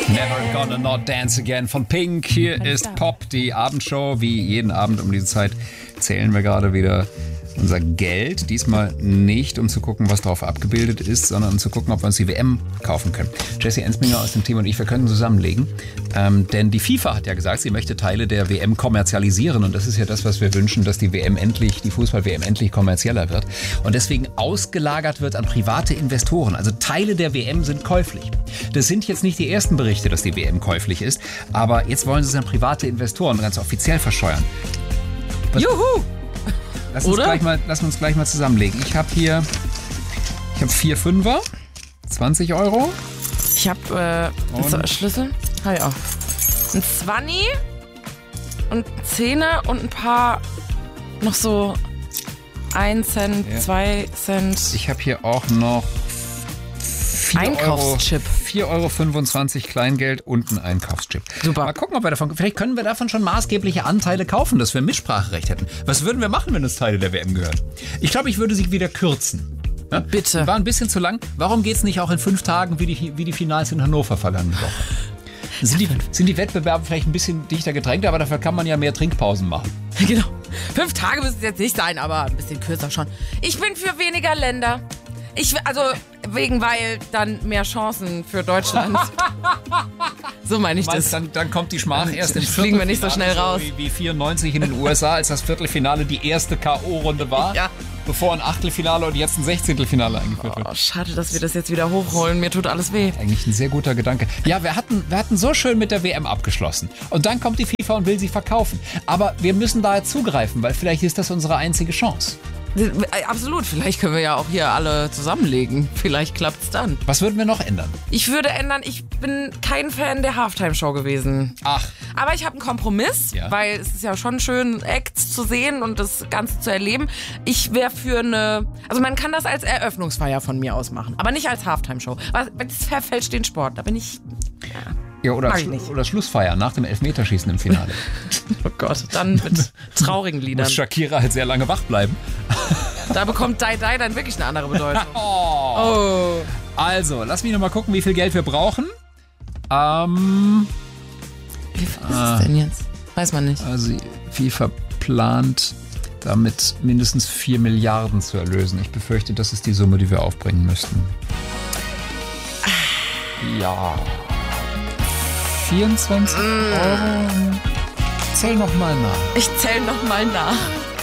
Never Gonna Not Dance Again von Pink. Hier ist Pop, die Abendshow. Wie jeden Abend um diese Zeit zählen wir gerade wieder unser Geld. Diesmal nicht, um zu gucken, was drauf abgebildet ist, sondern um zu gucken, ob wir uns die WM kaufen können. Jesse Ensminger aus dem Team und ich, wir können zusammenlegen. Denn die FIFA hat ja gesagt, sie möchte Teile der WM kommerzialisieren. Und das ist ja das, was wir wünschen, dass die Fußball-WM endlich kommerzieller wird. Und deswegen ausgelagert wird an private Investoren. Also Teile der WM sind käuflich. Das sind jetzt nicht die ersten Berichte, dass die WM käuflich ist. Aber jetzt wollen sie es an private Investoren ganz offiziell verscheuern. Juhu! Lass uns gleich mal zusammenlegen. Ich habe 4 Fünfer, 20 Euro. Ich habe Schlüssel. Habe ich auch. Ein 20 und 10er und ein paar noch so 1 Cent, Ja. 2 Cent. Ich habe hier auch noch 4 Einkaufschip. 4,25 Euro Kleingeld und einen Einkaufschip. Super. Mal gucken, vielleicht können wir davon schon maßgebliche Anteile kaufen, dass wir Mitspracherecht hätten. Was würden wir machen, wenn uns Teile der WM gehören? Ich glaube, ich würde sie wieder kürzen. Ja? Bitte. War ein bisschen zu lang. Warum geht es nicht auch in 5 Tagen wie die Finals in Hannover vergangene Woche? Sind die Wettbewerbe vielleicht ein bisschen dichter gedrängt, aber dafür kann man ja mehr Trinkpausen machen. Genau. 5 Tage müssen es jetzt nicht sein, aber ein bisschen kürzer schon. Ich bin für weniger Länder. Weil dann mehr Chancen für Deutschland. So meine ich das. Dann kommt die Schmach erst im fliegen wir nicht so schnell raus. Wie 94 in den USA, als das Viertelfinale die erste K.O.-Runde war. Ja. Bevor ein Achtelfinale und jetzt ein Sechzehntelfinale eingeführt wird. Oh, schade, dass wir das jetzt wieder hochholen. Mir tut alles weh. Eigentlich ein sehr guter Gedanke. Ja, wir hatten so schön mit der WM abgeschlossen. Und dann kommt die FIFA und will sie verkaufen. Aber wir müssen da jetzt zugreifen, weil vielleicht ist das unsere einzige Chance. Absolut, vielleicht können wir ja auch hier alle zusammenlegen. Vielleicht klappt's dann. Was würden wir noch ändern? Ich würde ändern, ich bin kein Fan der Halftime-Show gewesen. Ach. Aber ich habe einen Kompromiss, Ja. weil es ist ja schon schön, Acts zu sehen und das Ganze zu erleben. Ich wäre für also man kann das als Eröffnungsfeier von mir aus machen, aber nicht als Halftime-Show. Das verfälscht den Sport, da bin ich... Ja, oder Mag ich nicht. Schlussfeier nach dem Elfmeterschießen im Finale. Oh Gott, dann mit traurigen Liedern. Muss Shakira halt sehr lange wach bleiben. Da bekommt Die Die dann wirklich eine andere Bedeutung. Oh. Also, lass mich noch mal gucken, wie viel Geld wir brauchen. Wie viel ist es denn jetzt? Weiß man nicht. Also FIFA plant, damit mindestens 4 Milliarden zu erlösen. Ich befürchte, das ist die Summe, die wir aufbringen müssten. Ja. 24 Euro. Zähl noch mal nach. Ich zähle nochmal nach.